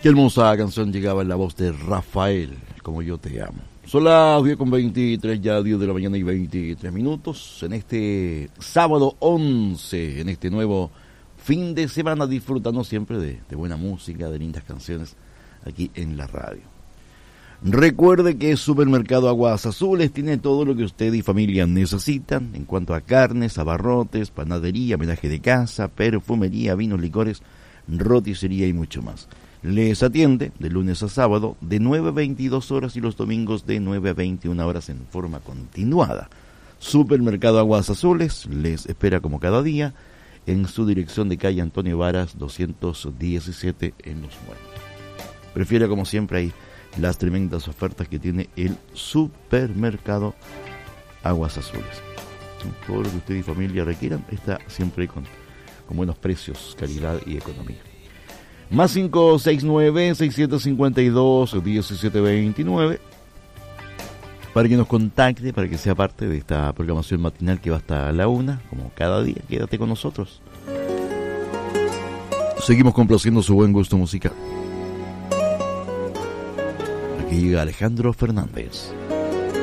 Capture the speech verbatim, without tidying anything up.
Qué hermosa canción llegaba en la voz de Rafael, Como yo te amo. Son las diez con veintitrés, ya diez de la mañana y veintitrés minutos, en este sábado once, en este nuevo fin de semana, disfrutando siempre de, de buena música, de lindas canciones, aquí en la radio. Recuerde que Supermercado Aguas Azules tiene todo lo que usted y familia necesitan en cuanto a carnes, abarrotes, panadería, menaje de casa, perfumería, vinos, licores, roticería y mucho más. Les atiende de lunes a sábado de nueve a veintidós horas y los domingos de nueve a veintiuna horas en forma continuada. Supermercado Aguas Azules les espera como cada día en su dirección de calle Antonio Varas doscientos diecisiete en Los Muertos. Prefiere como siempre ahí las tremendas ofertas que tiene el Supermercado Aguas Azules. Todo lo que usted y familia requieran está siempre con, con buenos precios, calidad y economía. Más cinco seis nueve, seis siete cinco dos, uno siete dos nueve para que nos contacte, para que sea parte de esta programación matinal que va hasta la una, como cada día. Quédate con nosotros. Seguimos complaciendo su buen gusto musical. Aquí llega Alejandro Fernández.